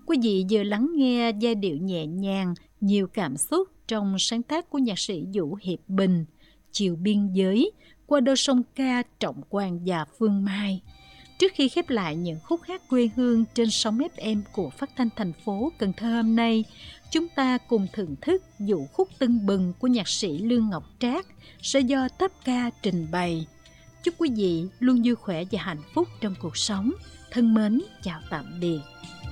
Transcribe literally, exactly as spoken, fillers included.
Quý vị vừa lắng nghe giai điệu nhẹ nhàng, nhiều cảm xúc trong sáng tác của nhạc sĩ Vũ Hiệp Bình, Chiều Biên Giới, qua đôi song ca Trọng Quang và Phương Mai. Trước khi khép lại những khúc hát quê hương trên sóng ép em của Phát thanh thành phố Cần Thơ hôm nay, chúng ta cùng thưởng thức vũ khúc Tưng Bừng của nhạc sĩ Lương Ngọc Trác sẽ do Tốp Ca trình bày. Chúc quý vị luôn vui khỏe và hạnh phúc trong cuộc sống. Thân mến, chào tạm biệt.